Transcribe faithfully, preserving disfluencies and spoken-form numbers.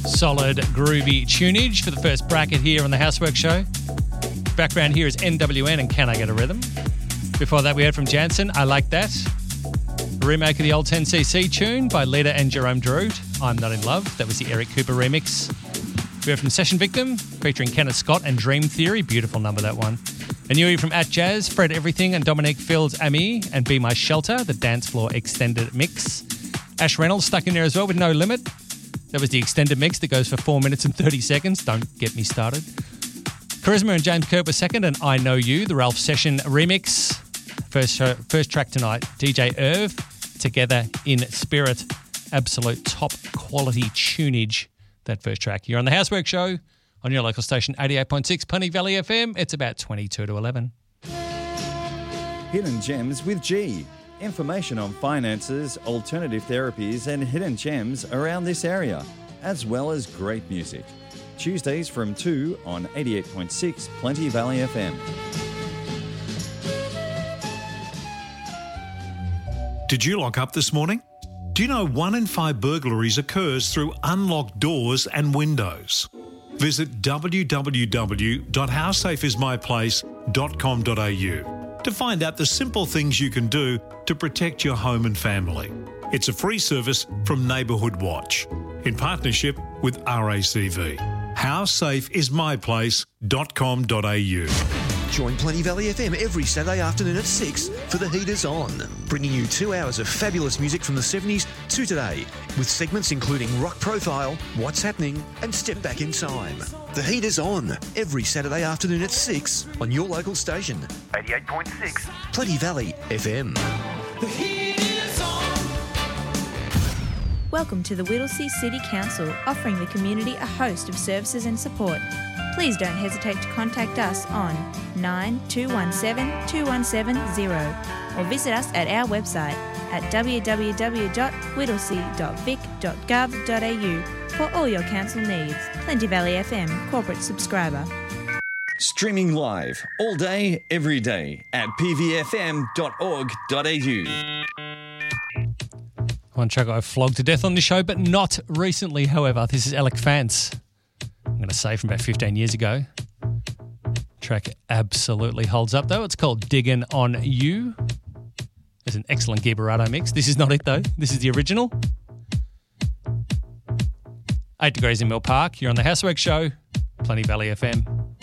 Solid, groovy tunage for the first bracket here on the Housework Show. Background here is N W N and Can I Get a Rhythm? Before that, we heard from Jansen, I Like That. A remake of the old ten C C tune by Lita and Jerome Drude, I'm Not In Love. That was the Eric Cooper remix. We heard from Session Victim, featuring Kenneth Scott and Dream Theory. Beautiful number, that one. A newie from At Jazz, Fred Everything and Dominique Fields Ami and Be My Shelter, the dance floor extended mix. Ash Reynolds stuck in there as well with No Limit. That was the extended mix that goes for four minutes and thirty seconds. Don't get me started. Charisma and James Kirk were second, and I Know You, the Ralph Session remix. First show, first track tonight, D J Irv, Together in Spirit. Absolute top quality tunage, that first track. You're on the Housework Show on your local station, eighty-eight point six Pony Valley F M. It's about twenty-two to eleven. Hidden Gems with G. Information on finances, alternative therapies and hidden gems around this area, as well as great music. Tuesdays from two on eighty-eight point six Plenty Valley F M. Did you lock up this morning? Do you know one in five burglaries occurs through unlocked doors and windows? Visit w w w dot how safe is my place dot com dot a u to find out the simple things you can do to protect your home and family. It's a free service from Neighbourhood Watch in partnership with R A C V. how safe is my place dot com dot a u. Join Plenty Valley F M every Saturday afternoon at six for The Heaters On, bringing you two hours of fabulous music from the seventies to today, with segments including Rock Profile, What's Happening and Step Back in Time. The Heaters On, every Saturday afternoon at six on your local station, eighty-eight point six Plenty Valley F M. The Heaters On. Welcome to the Whittlesea City Council, offering the community a host of services and support. Please don't hesitate to contact us on nine two one seven two one seven zero or visit us at our website at w w w dot whittlesea dot vic dot gov dot a u for all your council needs. Plenty Valley F M, corporate subscriber. Streaming live all day, every day at p v f m dot org dot a u. One track I flogged to death on the show, but not recently, however. This is Alec Fance. I'm going to say from about fifteen years ago. Track absolutely holds up, though. It's called Diggin' on You. It's an excellent Guy Barato mix. This is not it, though. This is the original. Eight degrees in Mill Park. You're on the Housework Show, Plenty Valley F M.